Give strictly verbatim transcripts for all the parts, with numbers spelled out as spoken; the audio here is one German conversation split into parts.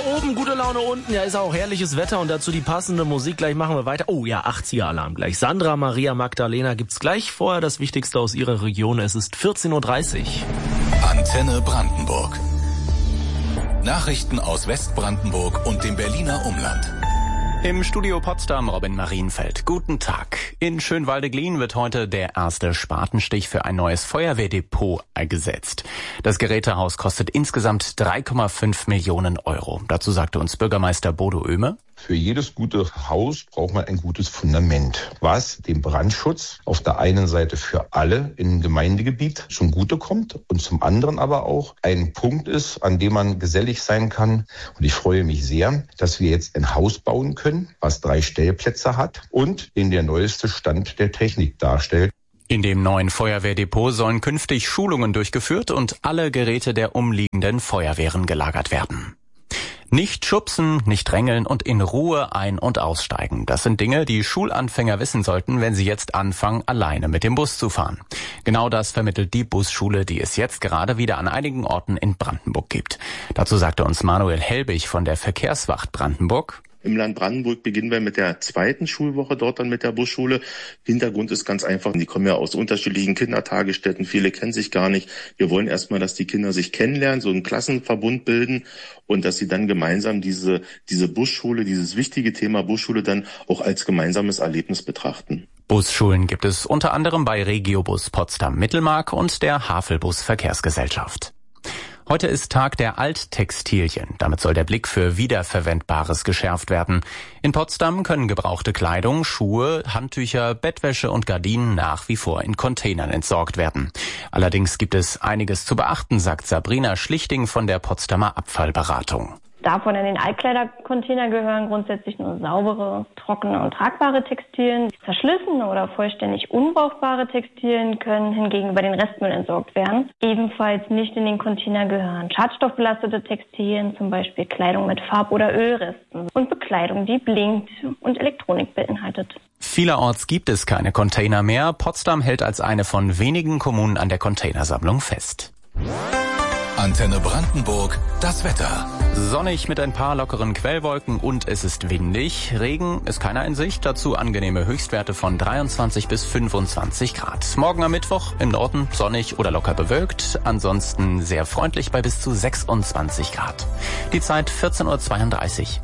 oben, gute Laune unten. Ja, ist auch herrliches Wetter und dazu die passende Musik. Gleich machen wir weiter. Oh ja, achtziger-Alarm gleich. Sandra Maria Magdalena gibt's gleich. Vorher das Wichtigste aus ihrer Region. Es ist vierzehn Uhr dreißig. Antenne Brandenburg. Nachrichten aus Westbrandenburg und dem Berliner Umland. Im Studio Potsdam Robin Marienfeld. Guten Tag. In Schönwalde-Glien wird heute der erste Spatenstich für ein neues Feuerwehrdepot eingesetzt. Das Gerätehaus kostet insgesamt drei Komma fünf Millionen Euro. Dazu sagte uns Bürgermeister Bodo Oehme: Für jedes gute Haus braucht man ein gutes Fundament, was dem Brandschutz auf der einen Seite für alle im Gemeindegebiet zum Gute kommt und zum anderen aber auch ein Punkt ist, an dem man gesellig sein kann. Und ich freue mich sehr, dass wir jetzt ein Haus bauen können, was drei Stellplätze hat und den der neueste Stand der Technik darstellt. In dem neuen Feuerwehrdepot sollen künftig Schulungen durchgeführt und alle Geräte der umliegenden Feuerwehren gelagert werden. Nicht schubsen, nicht drängeln und in Ruhe ein- und aussteigen. Das sind Dinge, die Schulanfänger wissen sollten, wenn sie jetzt anfangen, alleine mit dem Bus zu fahren. Genau das vermittelt die Busschule, die es jetzt gerade wieder an einigen Orten in Brandenburg gibt. Dazu sagte uns Manuel Helbig von der Verkehrswacht Brandenburg: Im Land Brandenburg beginnen wir mit der zweiten Schulwoche dort dann mit der Busschule. Hintergrund ist ganz einfach, die kommen ja aus unterschiedlichen Kindertagesstätten, viele kennen sich gar nicht. Wir wollen erstmal, dass die Kinder sich kennenlernen, so einen Klassenverbund bilden und dass sie dann gemeinsam diese, diese Busschule, dieses wichtige Thema Busschule dann auch als gemeinsames Erlebnis betrachten. Busschulen gibt es unter anderem bei Regiobus Potsdam Mittelmark und der Havelbus Verkehrsgesellschaft. Heute ist Tag der Alttextilien. Damit soll der Blick für Wiederverwendbares geschärft werden. In Potsdam können gebrauchte Kleidung, Schuhe, Handtücher, Bettwäsche und Gardinen nach wie vor in Containern entsorgt werden. Allerdings gibt es einiges zu beachten, sagt Sabrina Schlichting von der Potsdamer Abfallberatung. Davon in den Altkleidercontainer gehören grundsätzlich nur saubere, trockene und tragbare Textilien. Zerschlissene oder vollständig unbrauchbare Textilien können hingegen über den Restmüll entsorgt werden. Ebenfalls nicht in den Container gehören schadstoffbelastete Textilien, zum Beispiel Kleidung mit Farb- oder Ölresten und Bekleidung, die blinkt und Elektronik beinhaltet. Vielerorts gibt es keine Container mehr. Potsdam hält als eine von wenigen Kommunen an der Containersammlung fest. Antenne Brandenburg, das Wetter. Sonnig mit ein paar lockeren Quellwolken und es ist windig. Regen ist keiner in Sicht, dazu angenehme Höchstwerte von dreiundzwanzig bis fünfundzwanzig Grad. Morgen am Mittwoch im Norden sonnig oder locker bewölkt, ansonsten sehr freundlich bei bis zu sechsundzwanzig Grad. Die Zeit vierzehn Uhr zweiunddreißig.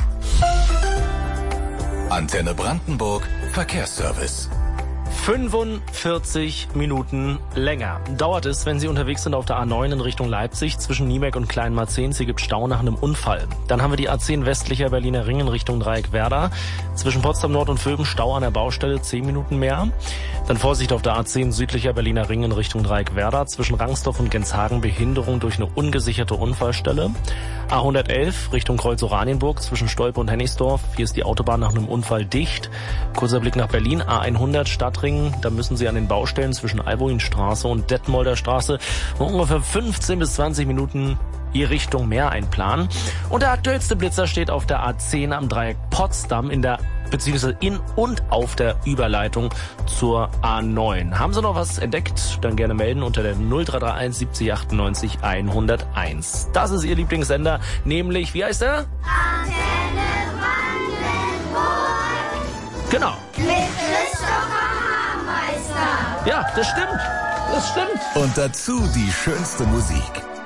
Antenne Brandenburg, Verkehrsservice. fünfundvierzig Minuten länger dauert es, wenn Sie unterwegs sind auf der A neun in Richtung Leipzig zwischen Niemeck und Kleinmarzehn. Sie gibt Stau nach einem Unfall. Dann haben wir die A zehn westlicher Berliner Ring in Richtung Dreieck-Werder. Zwischen Potsdam Nord und Vöben Stau an der Baustelle, zehn Minuten mehr. Dann Vorsicht auf der A zehn südlicher Berliner Ring in Richtung Dreieck-Werder. Zwischen Rangsdorf und Genshagen Behinderung durch eine ungesicherte Unfallstelle. A hundertelf Richtung Kreuz-Oranienburg zwischen Stolpe und Hennigsdorf. Hier ist die Autobahn nach einem Unfall dicht. Kurzer Blick nach Berlin. A hundert Stadtring. Da müssen Sie an den Baustellen zwischen Albuinstraße und Detmolder Straße ungefähr fünfzehn bis zwanzig Minuten Ihr Richtung mehr einplanen. Und der aktuellste Blitzer steht auf der A zehn am Dreieck Potsdam in der beziehungsweise in und auf der Überleitung zur A neun. Haben Sie noch was entdeckt? Dann gerne melden unter der null drei drei eins siebzig achtundneunzig hunderteins. Das ist Ihr Lieblingssender, nämlich, wie heißt er? Antenne Brandenburg. Genau. Mit Christopher Hameister. Ja, das stimmt. Das stimmt. Und dazu die schönste Musik.